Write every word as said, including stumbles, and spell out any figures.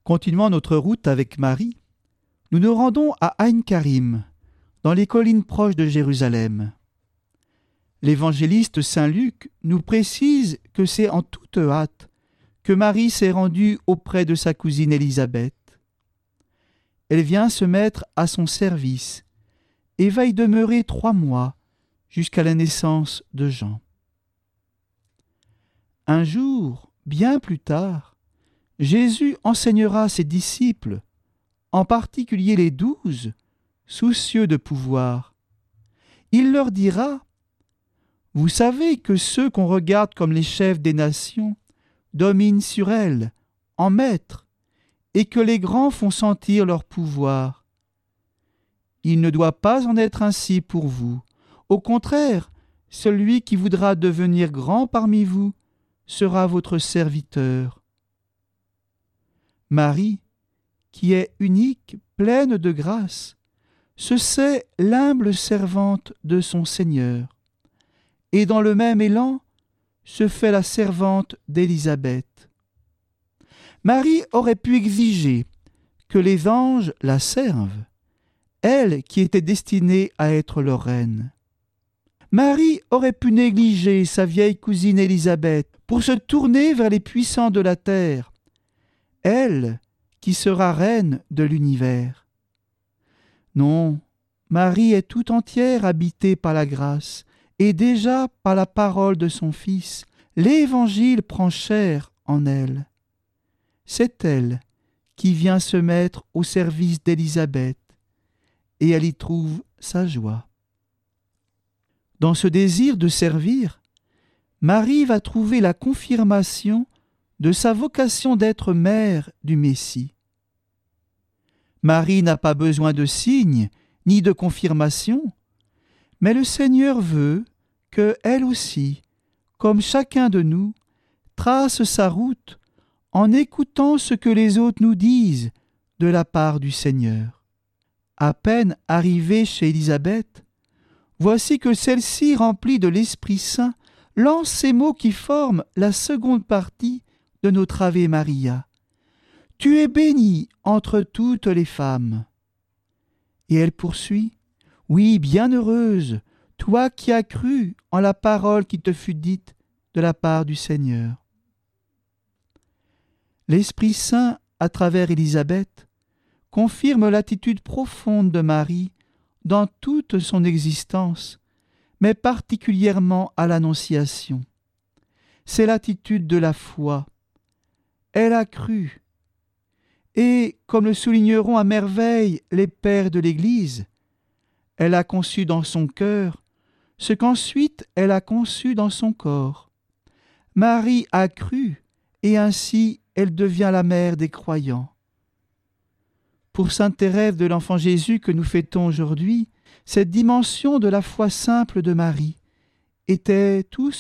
Continuant notre route avec Marie, nous nous rendons à Aïn Karim, dans les collines proches de Jérusalem. L'évangéliste saint Luc nous précise que c'est en toute hâte que Marie s'est rendue auprès de sa cousine Élisabeth. Elle vient se mettre à son service et va y demeurer trois mois jusqu'à la naissance de Jean. Un jour, bien plus tard, Jésus enseignera ses disciples, en particulier les douze, soucieux de pouvoir. Il leur dira : « Vous savez que ceux qu'on regarde comme les chefs des nations dominent sur elles, en maîtres, et que les grands font sentir leur pouvoir. Il ne doit pas en être ainsi pour vous. Au contraire, celui qui voudra devenir grand parmi vous sera votre serviteur. » Marie, qui est unique, pleine de grâce, se sait l'humble servante de son Seigneur, et dans le même élan se fait la servante d'Élisabeth. Marie aurait pu exiger que les anges la servent, elle qui était destinée à être leur reine. Marie aurait pu négliger sa vieille cousine Élisabeth pour se tourner vers les puissants de la terre, elle qui sera reine de l'univers. Non, Marie est tout entière habitée par la grâce, et déjà par la parole de son Fils, l'Évangile prend chair en elle. C'est elle qui vient se mettre au service d'Élisabeth, et elle y trouve sa joie. Dans ce désir de servir, Marie va trouver la confirmation de sa vocation d'être mère du Messie. Marie n'a pas besoin de signes ni de confirmation, mais le Seigneur veut que elle aussi, comme chacun de nous, trace sa route en écoutant ce que les autres nous disent de la part du Seigneur. À peine arrivée chez Élisabeth, voici que celle-ci, remplie de l'Esprit Saint, lance ces mots qui forment la seconde partie de notre Ave Maria. « Tu es bénie entre toutes les femmes. » Et elle poursuit : « Oui, bienheureuse, toi qui as cru en la parole qui te fut dite de la part du Seigneur. » L'Esprit Saint, à travers Élisabeth, confirme l'attitude profonde de Marie dans toute son existence, mais particulièrement à l'Annonciation. C'est l'attitude de la foi. Elle a cru. Et, comme le souligneront à merveille les pères de l'Église, elle a conçu dans son cœur ce qu'ensuite elle a conçu dans son corps. Marie a cru, et ainsi elle devient la mère des croyants. Pour sainte Thérèse de l'Enfant Jésus que nous fêtons aujourd'hui, cette dimension de la foi simple de Marie était tout